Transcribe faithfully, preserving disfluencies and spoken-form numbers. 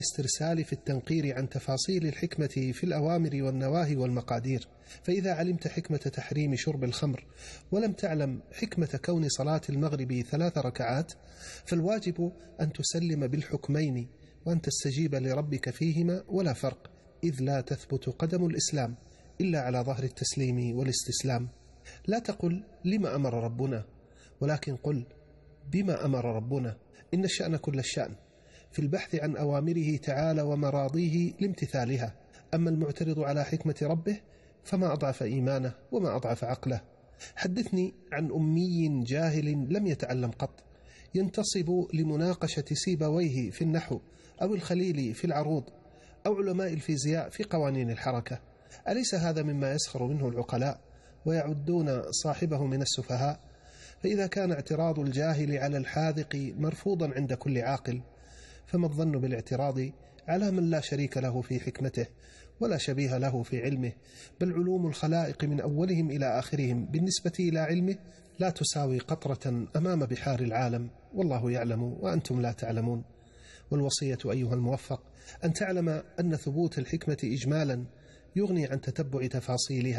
الاسترسال في التنقير عن تفاصيل الحكمة في الأوامر والنواهي والمقادير. فإذا علمت حكمة تحريم شرب الخمر ولم تعلم حكمة كون صلاة المغرب ثلاث ركعات، فالواجب أن تسلم بالحكمين وأن تستجيب لربك فيهما ولا فرق، إذ لا تثبت قدم الإسلام إلا على ظهر التسليم والاستسلام. لا تقل لما أمر ربنا، ولكن قل بما أمر ربنا. إن الشأن كل الشأن في البحث عن أوامره تعالى ومراضيه لامتثالها. أما المعترض على حكمة ربه فما أضعف إيمانه وما أضعف عقله. حدثني عن أمي جاهل لم يتعلم قط، ينتصب لمناقشة سيبويه في النحو أو الخليل في العروض أو علماء الفيزياء في قوانين الحركة. أليس هذا مما يسخر منه العقلاء ويعدون صاحبه من السفهاء؟ فإذا كان اعتراض الجاهل على الحاذق مرفوضا عند كل عاقل، فما الظن بالاعتراض على من لا شريك له في حكمته ولا شبيه له في علمه؟ بل علوم الخلائق من أولهم إلى آخرهم بالنسبة إلى علمه لا تساوي قطرة أمام بحار العالم، والله يعلم وأنتم لا تعلمون. والوصية أيها الموفق أن تعلم أن ثبوت الحكمة إجمالا يغني عن تتبع تفاصيلها